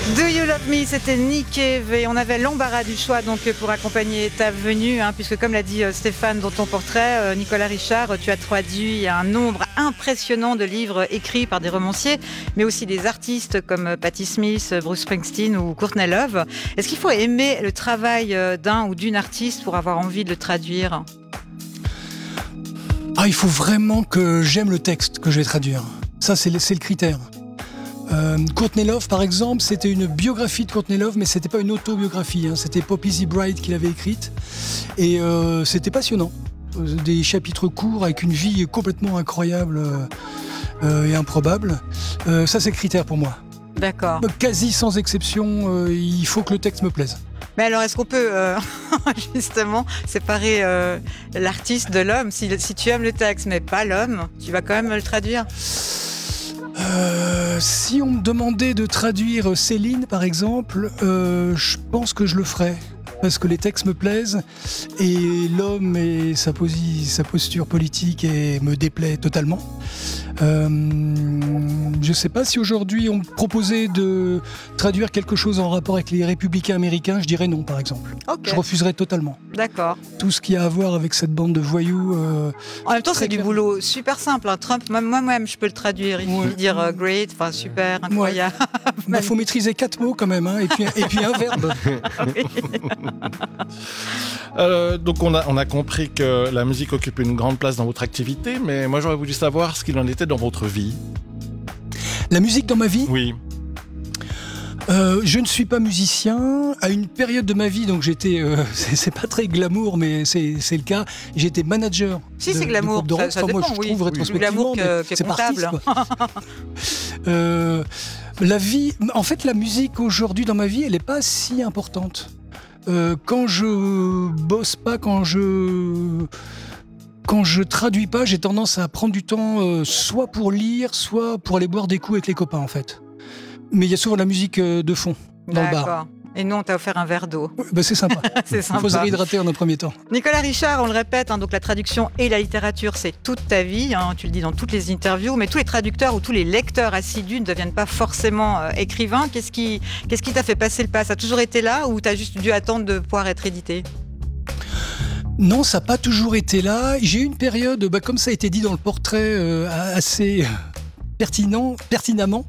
Do You Love Me, c'était Nick Cave et on avait l'embarras du choix donc pour accompagner ta venue, puisque comme l'a dit Stéphane dans ton portrait, Nicolas Richard, tu as traduit un nombre impressionnant de livres écrits par des romanciers, mais aussi des artistes comme Patti Smith, Bruce Springsteen ou Courtney Love. Est-ce qu'il faut aimer le travail d'un ou d'une artiste pour avoir envie de le traduire ? Il faut vraiment que j'aime le texte que je vais traduire. Ça, c'est le critère. Courtney Love, par exemple, c'était une biographie de Courtney Love, mais c'était pas une autobiographie. C'était Poppy Z. Bride qui l'avait écrite. Et c'était passionnant. Des chapitres courts avec une vie complètement incroyable et improbable. Ça, c'est le critère pour moi. D'accord. Quasi sans exception, il faut que le texte me plaise. Mais alors, est-ce qu'on peut justement séparer l'artiste de l'homme ? Si tu aimes le texte, mais pas l'homme, tu vas quand même le traduire ? Si on me demandait de traduire Céline, par exemple, je pense que je le ferais. Parce que les textes me plaisent et l'homme et sa posture politique me déplaît totalement. Je ne sais pas si aujourd'hui on me proposait de traduire quelque chose en rapport avec les républicains américains, je dirais non par exemple. Okay. Je refuserais totalement. D'accord. Tout ce qui a à voir avec cette bande de voyous. En même temps, c'est du boulot super simple. Trump, moi-même, je peux le traduire. Il faut dire great, super, incroyable. Il faut maîtriser 4 mots quand même, et puis un verbe. Donc on a compris que la musique occupe une grande place dans votre activité, mais moi j'aurais voulu savoir ce qu'il en était dans votre vie. La musique dans ma vie ? Oui. Je ne suis pas musicien. À une période de ma vie, donc j'étais, c'est pas très glamour, mais c'est le cas. J'étais manager. Si c'est glamour, ça dépend. Moi, je trouve rétrospectivement, c'est comptable. La vie, en fait, la musique aujourd'hui dans ma vie, elle est pas si importante. Quand je bosse pas, quand je traduis pas, j'ai tendance à prendre du temps soit pour lire, soit pour aller boire des coups avec les copains en fait. Mais il y a souvent de la musique de fond dans le bar. Et nous, on t'a offert un verre d'eau. C'est sympa. C'est sympa. Il faut se réhydrater en un premier temps. Nicolas Richard, on le répète, donc la traduction et la littérature, c'est toute ta vie. Tu le dis dans toutes les interviews, mais tous les traducteurs ou tous les lecteurs assidus ne deviennent pas forcément écrivains. Qu'est-ce qui t'a fait passer le pas ? Ça a toujours été là ou t'as juste dû attendre de pouvoir être édité ? Non, ça n'a pas toujours été là. J'ai eu une période, comme ça a été dit dans le portrait, assez pertinemment.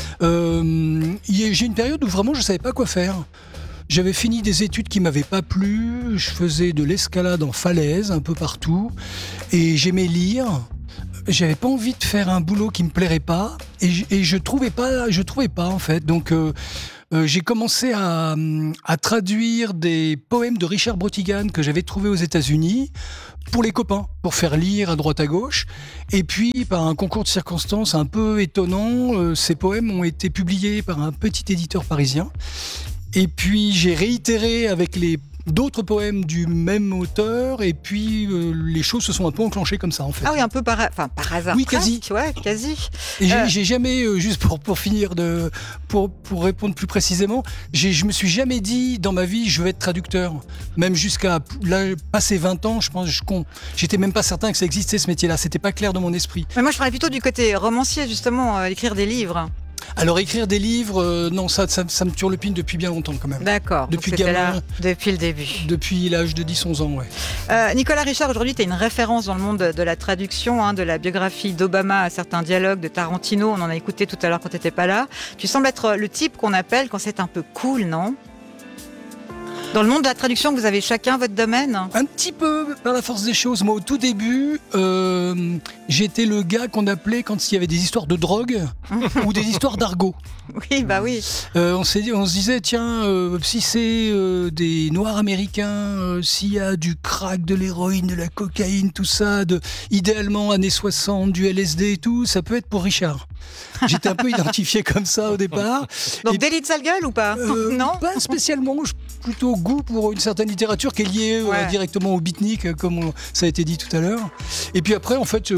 J'ai une période où vraiment je ne savais pas quoi faire. J'avais fini des études qui ne m'avaient pas plu. Je faisais de l'escalade en falaise un peu partout. Et j'aimais lire. J'avais pas envie de faire un boulot qui me plairait pas. Et je trouvais pas en fait. Donc j'ai commencé à traduire des poèmes de Richard Brautigan que j'avais trouvés aux États-Unis pour les copains, pour faire lire à droite à gauche. Et puis, par un concours de circonstances un peu étonnant, ces poèmes ont été publiés par un petit éditeur parisien. Et puis, j'ai réitéré avec d'autres poèmes du même auteur, et puis les choses se sont un peu enclenchées comme ça en fait. Ah oui, un peu par hasard. Oui, quasi. Ouais, quasi. Et j'ai jamais, juste pour finir pour répondre plus précisément, je me suis jamais dit dans ma vie je vais être traducteur. Même jusqu'à là, passer 20 ans, je pense, j'étais même pas certain que ça existait ce métier-là. C'était pas clair dans mon esprit. Mais moi, je parlais plutôt du côté romancier, justement, écrire des livres. Alors écrire des livres, non, ça me turlupine depuis bien longtemps quand même. D'accord, depuis gamin, là depuis le début. Depuis l'âge de 10-11 ans, ouais. Nicolas Richard, aujourd'hui tu es une référence dans le monde de la traduction, de la biographie d'Obama à certains dialogues de Tarantino, on en a écouté tout à l'heure quand tu n'étais pas là. Tu sembles être le type qu'on appelle quand c'est un peu cool, non ? Dans le monde de la traduction, vous avez chacun votre domaine ? Un petit peu, par la force des choses. Moi, au tout début, j'étais le gars qu'on appelait quand il y avait des histoires de drogue ou des histoires d'argot. Oui, bah oui. On se disait, tiens, si c'est des Noirs américains, s'il y a du crack, de l'héroïne, de la cocaïne, tout ça, idéalement années 60, du LSD et tout, ça peut être pour Richard. J'étais un peu identifié comme ça au départ. Donc délit de sale gueule ou pas ? Non ? Pas spécialement, plutôt goût pour une certaine littérature qui est liée directement au beatnik, comme ça a été dit tout à l'heure. Et puis après, en fait,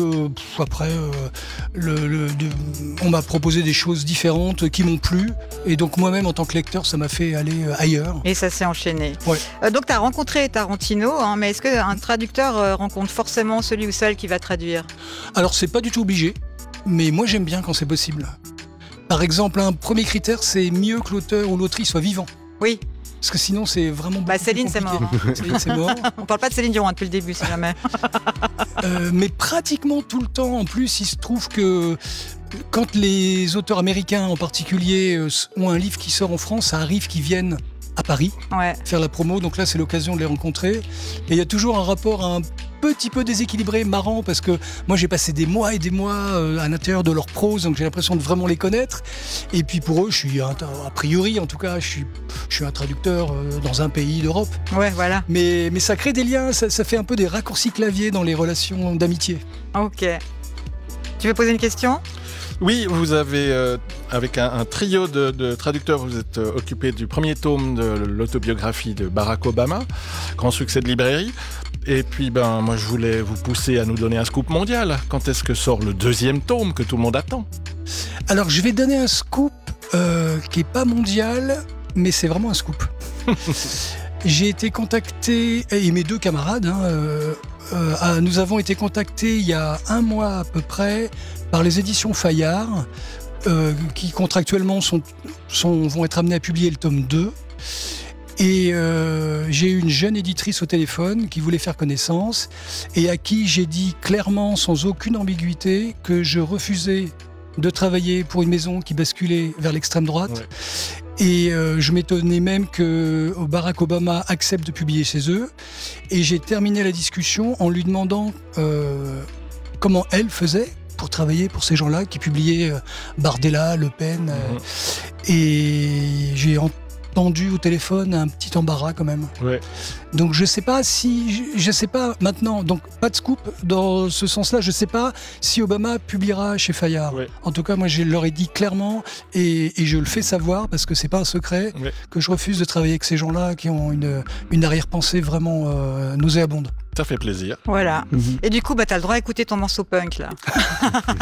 on m'a proposé des choses différentes qui m'ont plu. Et donc moi-même, en tant que lecteur, ça m'a fait aller ailleurs. Et ça s'est enchaîné. Ouais. Donc tu as rencontré Tarantino, mais est-ce qu'un traducteur rencontre forcément celui ou celle qui va traduire ? Alors c'est pas du tout obligé, mais moi j'aime bien quand c'est possible. Par exemple, un premier critère, c'est mieux que l'auteur ou l'autrice soit vivant. Oui. Parce que sinon, c'est vraiment beaucoup Céline, plus c'est mort. compliqué. Céline, c'est mort. On parle pas de Céline Dion depuis le début, si jamais. Mais pratiquement tout le temps, en plus, il se trouve que quand les auteurs américains en particulier ont un livre qui sort en France, ça arrive qu'ils viennent à Paris faire la promo. Donc là, c'est l'occasion de les rencontrer. Et il y a toujours un rapport un petit peu déséquilibré, marrant, parce que moi, j'ai passé des mois et des mois à l'intérieur de leur prose, donc j'ai l'impression de vraiment les connaître. Et puis pour eux, je suis, a priori, en tout cas, je suis un traducteur dans un pays d'Europe. Ouais, voilà. Mais ça crée des liens, ça fait un peu des raccourcis clavier dans les relations d'amitié. Ok. Tu veux poser une question ? Oui, vous avez, avec un trio de traducteurs, vous êtes occupé du premier tome de l'autobiographie de Barack Obama, grand succès de librairie. Et puis, moi, je voulais vous pousser à nous donner un scoop mondial. Quand est-ce que sort le deuxième tome que tout le monde attend ? Alors, je vais donner un scoop qui n'est pas mondial, mais c'est vraiment un scoop. J'ai été contacté, et mes deux camarades, nous avons été contactés il y a un mois à peu près par les éditions Fayard, qui contractuellement vont être amenés à publier le tome 2. Et j'ai eu une jeune éditrice au téléphone qui voulait faire connaissance et à qui j'ai dit clairement, sans aucune ambiguïté, que je refusais de travailler pour une maison qui basculait vers l'extrême droite. Ouais. Et je m'étonnais même que Barack Obama accepte de publier chez eux. Et j'ai terminé la discussion en lui demandant comment elle faisait pour travailler pour ces gens-là qui publiaient Bardella, Le Pen. Et j'ai entendu au téléphone un petit embarras quand même. Ouais. Donc je sais pas maintenant, donc pas de scoop dans ce sens-là, je sais pas si Obama publiera chez Fayard. Ouais. En tout cas, moi je leur ai dit clairement et je le fais savoir parce que c'est pas un secret que je refuse de travailler avec ces gens-là qui ont une arrière-pensée vraiment nauséabonde. Ça fait plaisir. Voilà. Et du coup, t'as le droit d'écouter ton morceau punk là.